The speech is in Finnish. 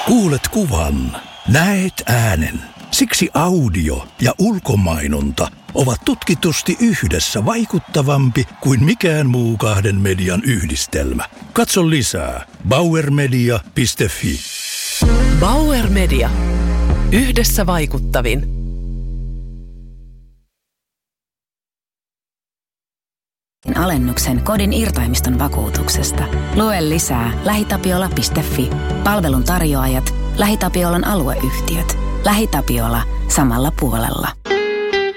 Kuulet kuvan, näet äänen. Siksi audio ja ulkomainonta ovat tutkitusti yhdessä vaikuttavampi kuin mikään muu kahden median yhdistelmä. Katso lisää bauermedia.fi. Bauer Media. Yhdessä vaikuttavin. Alennuksen kodin irtaimiston vakuutuksesta. Lue lisää lähitapiola.fi. Palvelun tarjoajat, LähiTapiolan alueyhtiöt. LähiTapiola samalla puolella.